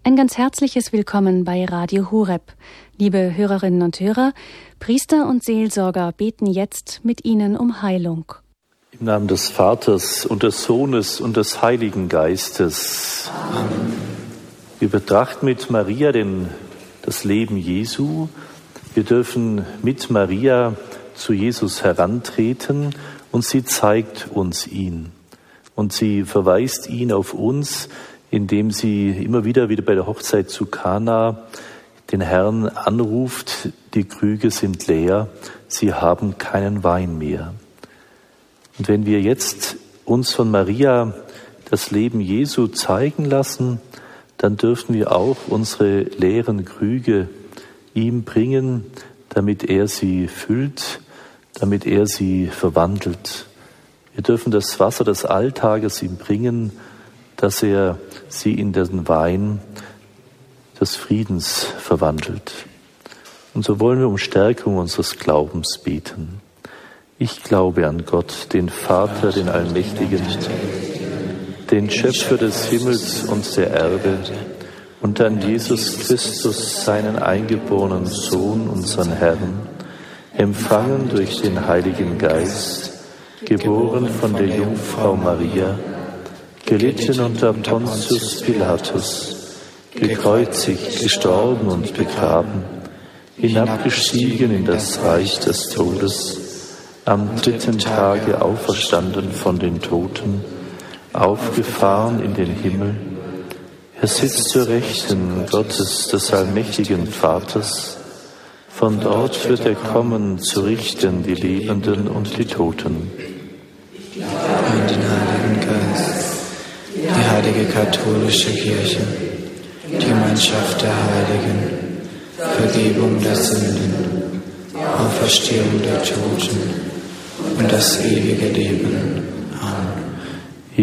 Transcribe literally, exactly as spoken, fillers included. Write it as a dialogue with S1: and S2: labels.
S1: Ein ganz herzliches Willkommen bei Radio Horeb. Liebe Hörerinnen und Hörer, Priester und Seelsorger beten jetzt mit Ihnen um Heilung.
S2: Im Namen des Vaters und des Sohnes und des Heiligen Geistes. Amen. Wir betrachten mit Maria den, das Leben Jesu. Wir dürfen mit Maria zu Jesus herantreten und sie zeigt uns ihn. Und sie verweist ihn auf uns, indem sie immer wieder, wieder bei der Hochzeit zu Kana, den Herrn anruft, die Krüge sind leer, sie haben keinen Wein mehr. Und wenn wir jetzt uns von Maria das Leben Jesu zeigen lassen, dann dürfen wir auch unsere leeren Krüge ihm bringen, damit er sie füllt, damit er sie verwandelt. Wir dürfen das Wasser des Alltages ihm bringen, dass er sie in den Wein des Friedens verwandelt. Und so wollen wir um Stärkung unseres Glaubens beten. Ich glaube an Gott, den Vater, den Allmächtigen, den Schöpfer des Himmels und der Erde, und an Jesus Christus, seinen eingeborenen Sohn, unseren Herrn, empfangen durch den Heiligen Geist, geboren von der Jungfrau Maria, gelitten unter Pontius Pilatus, gekreuzigt, gestorben und begraben, hinabgestiegen in das Reich des Todes, am dritten Tage auferstanden von den Toten, aufgefahren in den Himmel. Er sitzt zur Rechten Gottes, des allmächtigen Vaters. Von dort wird er kommen, zu richten die Lebenden und die Toten.
S3: An den Heiligen Geist, die heilige katholische Kirche, die Gemeinschaft der Heiligen, Vergebung der Sünden, Auferstehung der Toten und das ewige Leben. Amen.